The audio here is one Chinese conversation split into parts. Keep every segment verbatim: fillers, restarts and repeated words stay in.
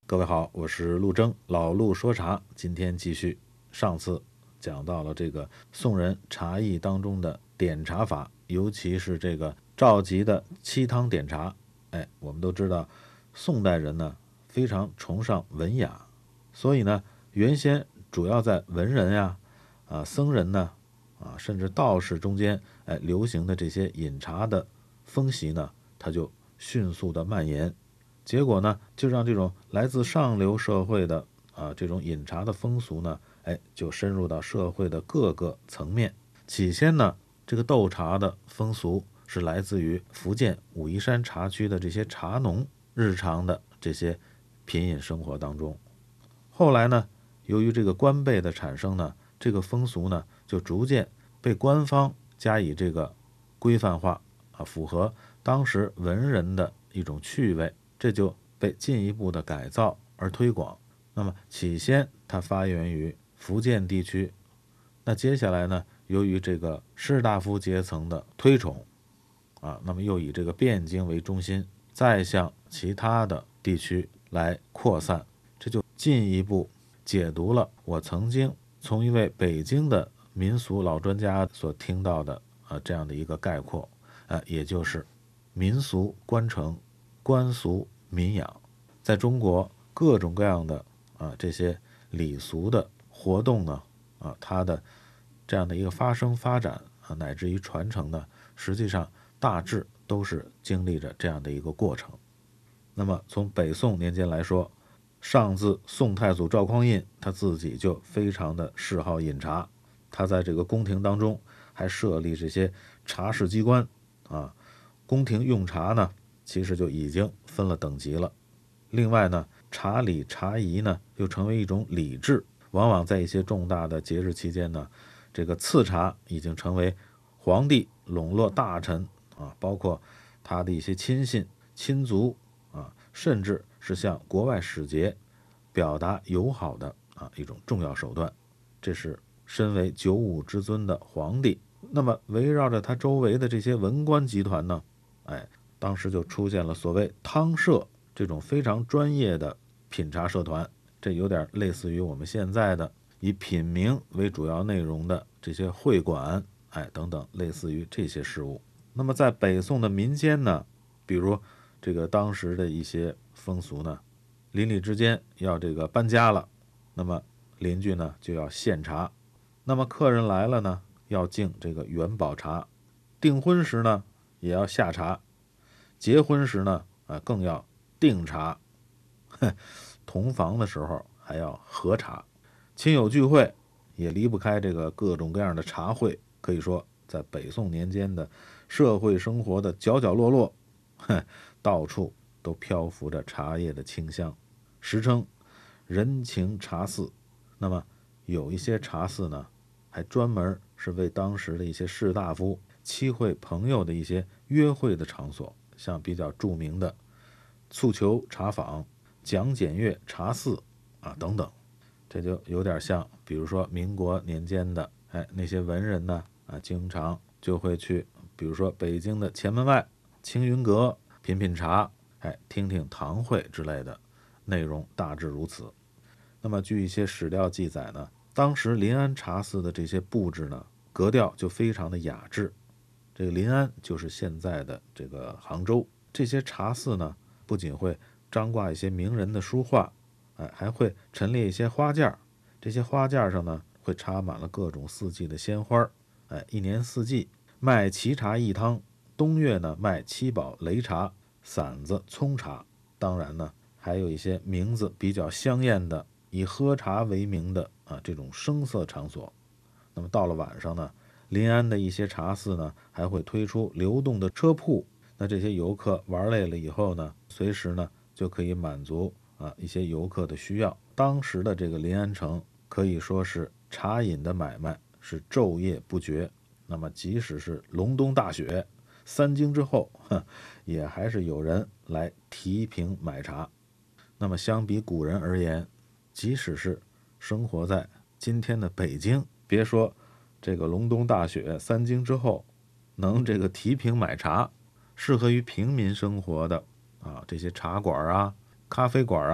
各位好，我是陆征，老陆说茶，今天继续。上次讲到了这个宋人茶艺当中的点茶法，尤其是这个赵佶的七汤点茶。哎，我们都知道，宋代人呢非常崇尚文雅，所以呢，原先主要在文人呀、啊僧人呢、啊甚至道士中间，哎流行的这些饮茶的风习呢，它就迅速的蔓延。结果呢，就让这种来自上流社会的啊这种饮茶的风俗呢，哎，就深入到社会的各个层面。起先呢，这个斗茶的风俗是来自于福建武夷山茶区的这些茶农日常的这些品饮生活当中。后来呢，由于这个官辈的产生呢，这个风俗呢就逐渐被官方加以这个规范化啊，符合当时文人的一种趣味。这就被进一步的改造而推广。那么起先它发源于福建地区，那接下来呢，由于这个士大夫阶层的推崇啊，那么又以这个汴京为中心，再向其他的地区来扩散，这就进一步解读了我曾经从一位北京的民俗老专家所听到的啊这样的一个概括，啊，也就是民俗官城，官俗民养。在中国各种各样的啊这些礼俗的活动呢，啊它的这样的一个发生发展啊乃至于传承呢，实际上大致都是经历着这样的一个过程。那么从北宋年间来说，上自宋太祖赵匡胤，他自己就非常的嗜好饮茶，他在这个宫廷当中还设立这些茶事机关啊，宫廷用茶呢其实就已经分了等级了。另外呢，茶礼茶仪呢又成为一种礼制，往往在一些重大的节日期间呢，这个赐茶已经成为皇帝笼络大臣啊，包括他的一些亲信亲族啊，甚至是向国外使节表达友好的啊一种重要手段。这是身为九五之尊的皇帝，那么围绕着他周围的这些文官集团呢，哎，当时就出现了所谓汤社这种非常专业的品茶社团，这有点类似于我们现在的以品茗为主要内容的这些会馆，哎，等等，类似于这些事物。那么在北宋的民间呢，比如这个当时的一些风俗呢，邻里之间要这个搬家了，那么邻居呢就要献茶，那么客人来了呢，要敬这个元宝茶，订婚时呢也要下茶，结婚时呢啊更要订茶，同房的时候还要喝茶，亲友聚会也离不开这个各种各样的茶会。可以说在北宋年间的社会生活的角角落落，到处都漂浮着茶叶的清香，时称人情茶肆。那么有一些茶肆呢，还专门是为当时的一些士大夫期会朋友的一些约会的场所，像比较著名的蹴球茶坊、讲检阅茶肆啊等等。这就有点像比如说民国年间的哎那些文人呢啊，经常就会去比如说北京的前门外青云阁品品茶，哎听听堂会之类的内容，大致如此。那么据一些史料记载呢，当时临安茶肆的这些布置呢，格调就非常的雅致。这个临安就是现在的这个杭州，这些茶肆呢，不仅会张挂一些名人的书画，哎，还会陈列一些花架，这些花架上呢，会插满了各种四季的鲜花，哎，一年四季卖荠茶一汤，冬月呢卖七宝擂茶、馓子、葱茶，当然呢，还有一些名字比较香艳的，以喝茶为名的啊这种声色场所。那么到了晚上呢，临安的一些茶肆呢，还会推出流动的车铺，那这些游客玩累了以后呢，随时呢就可以满足啊一些游客的需要。当时的这个临安城可以说是茶饮的买卖是昼夜不绝。那么即使是隆冬大雪，三更之后，也还是有人来提瓶买茶。那么相比古人而言，即使是生活在今天的北京，别说这个隆冬大雪三更之后能这个提瓶买茶，适合于平民生活的啊这些茶馆啊、咖啡馆啊，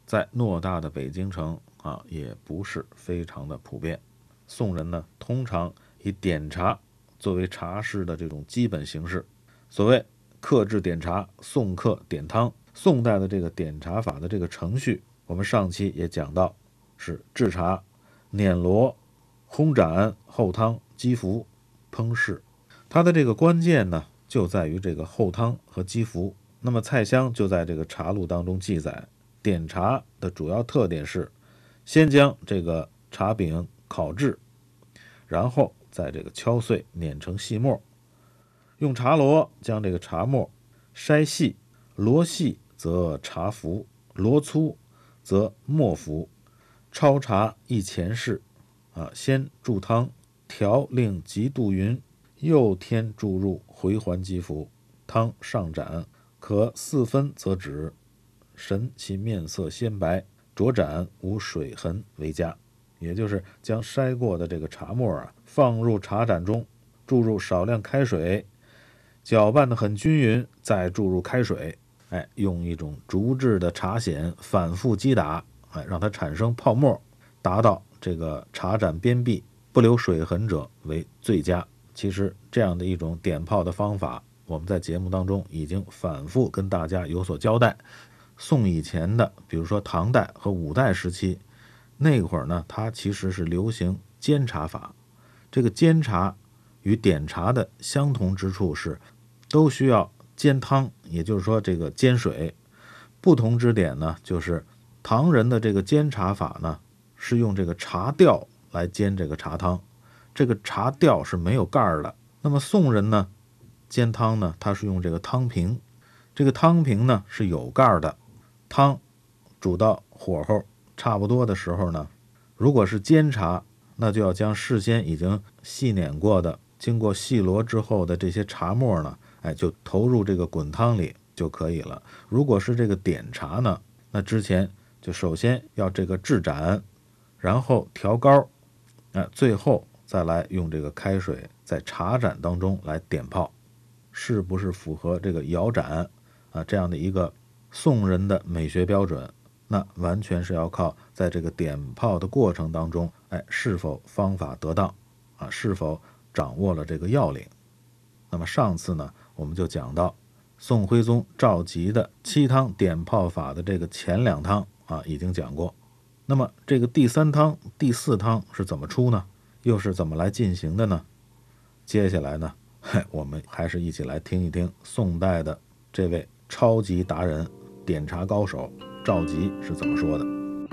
在偌大的北京城啊，也不是非常的普遍。宋人呢，通常以点茶作为茶事的这种基本形式。所谓客制点茶，送客点汤。宋代的这个点茶法的这个程序，我们上期也讲到，是制茶、碾螺、烘盏、后汤、积服、烹制。它的这个关键呢，就在于这个后汤和积服。那么蔡襄就在这个茶录当中记载，点茶的主要特点是先将这个茶饼烤制，然后在这个敲碎碾成细末，用茶螺将这个茶末筛细，螺细则茶服，螺粗则末服。焯茶亦前事啊，先注汤，调令极度匀，又添注入回环积服，汤上盏，可四分则止，审其面色鲜白，着盏无水痕为佳。也就是将筛过的这个茶末啊，放入茶盏中，注入少量开水，搅拌得很均匀，再注入开水，哎，用一种竹制的茶筅反复击打，哎，让它产生泡沫，达到这个茶盏边壁不留水痕者为最佳。其实这样的一种点泡的方法，我们在节目当中已经反复跟大家有所交代。宋以前的，比如说唐代和五代时期，那会儿呢，它其实是流行煎茶法。这个煎茶与点茶的相同之处是，都需要煎汤，也就是说这个煎水。不同之点呢，就是唐人的这个煎茶法呢，是用这个茶吊来煎这个茶汤，这个茶吊是没有盖的。那么宋人呢，煎汤呢，它是用这个汤瓶，这个汤瓶呢是有盖的。汤煮到火候差不多的时候呢，如果是煎茶，那就要将事先已经细碾过的、经过细罗之后的这些茶末呢，哎，就投入这个滚汤里就可以了。如果是这个点茶呢，那之前就首先要这个制盏，然后调高，哎，最后再来用这个开水在茶盏当中来点泡。是不是符合这个摇盏啊这样的一个宋人的美学标准，那完全是要靠在这个点泡的过程当中，哎，是否方法得当啊，是否掌握了这个要领。那么上次呢，我们就讲到宋徽宗赵佶的七汤点泡法的这个前两汤啊，已经讲过。那么这个第三汤、第四汤是怎么出呢？又是怎么来进行的呢？接下来呢，我们还是一起来听一听宋代的这位超级达人、点茶高手赵佶是怎么说的。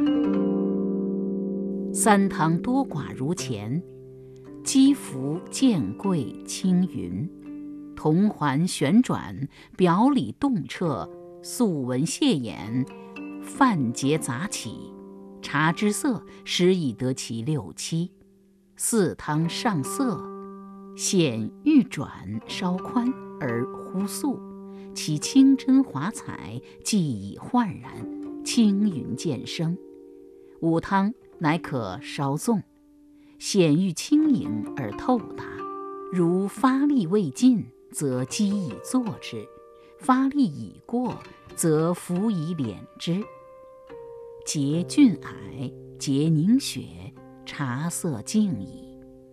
三汤多寡如前，积服渐贵轻匀，铜环旋转，表里动彻，素闻谢眼，泛结杂起，茶之色时已得其六七。四汤上色，显欲转稍宽而忽素，其清真华彩既已焕然，青云渐生。五汤乃可稍纵，显欲轻盈而透达，如发力未尽，则机以坐之；发力已过，则扶以敛之。结俊霭，结凝雪，茶色净矣。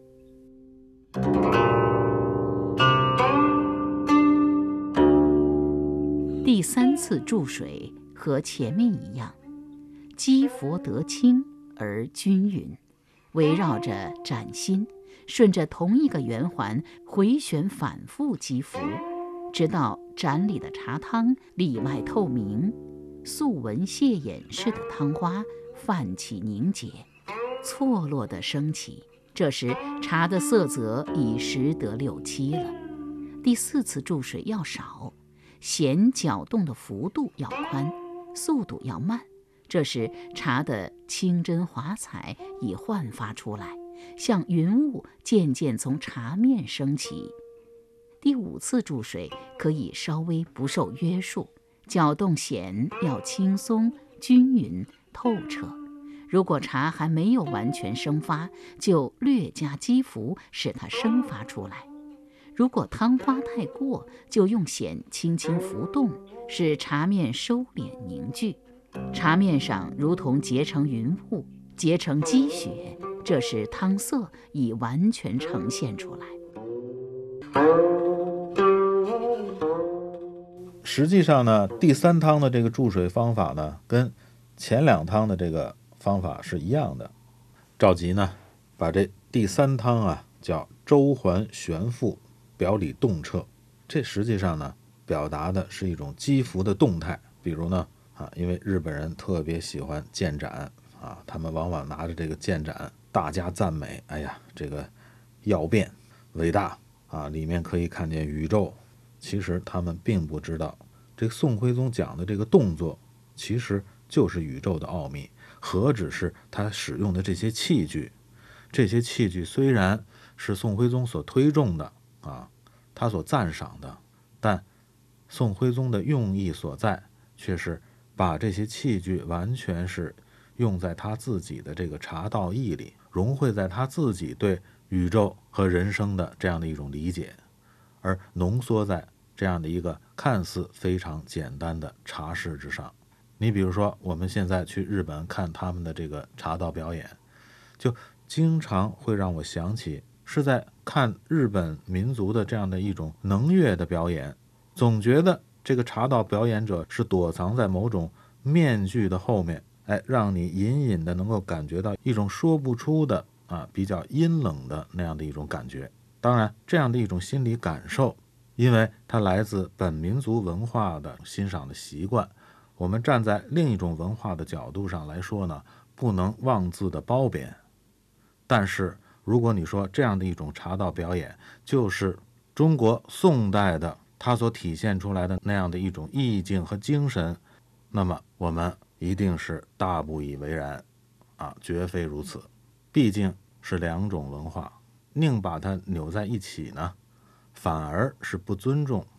第三次注水和前面一样，积服得清而均匀，围绕着盏心，顺着同一个圆环回旋反复积服，直到盏里的茶汤里外透明，素闻谢眼似的汤花泛起凝结，错落的升起。这时茶的色泽已识得六七了。第四次注水要少，弦搅动的幅度要宽，速度要慢。这时茶的清真华彩已焕发出来，像云雾渐渐从茶面升起。第五次注水可以稍微不受约束，搅动弦要轻松、均匀、透彻。如果茶还没有完全生发，就略加积服，使它生发出来。如果汤花太过，就用弦轻轻浮动，使茶面收敛凝聚。 茶面上如同结成云雾，结成积雪，这时汤色已完全呈现出来。 实际上呢，第三汤的这个注水方法呢，跟前两汤的这个方法是一样的。赵佶呢，把这第三汤啊叫周环旋复，表里动彻。这实际上呢，表达的是一种击服的动态。比如呢，啊，因为日本人特别喜欢剑斩啊，他们往往拿着这个剑斩，大加赞美。哎呀，这个要变伟大啊，里面可以看见宇宙。其实他们并不知道，这个宋徽宗讲的这个动作，其实就是宇宙的奥秘。何止是他使用的这些器具，这些器具虽然是宋徽宗所推重的啊，他所赞赏的，但宋徽宗的用意所在，却是把这些器具完全是用在他自己的这个茶道义里，融汇在他自己对宇宙和人生的这样的一种理解，而浓缩在这样的一个看似非常简单的茶事之上。你比如说，我们现在去日本看他们的这个茶道表演，就经常会让我想起是在看日本民族的这样的一种能乐的表演，总觉得这个茶道表演者是躲藏在某种面具的后面，哎，让你隐隐的能够感觉到一种说不出的啊，比较阴冷的那样的一种感觉。当然，这样的一种心理感受，因为它来自本民族文化的欣赏的习惯，我们站在另一种文化的角度上来说呢，不能妄自的褒贬。但是如果你说这样的一种茶道表演就是中国宋代的它所体现出来的那样的一种意境和精神，那么我们一定是大不以为然啊，绝非如此。毕竟是两种文化，宁把它扭在一起呢，反而是不尊重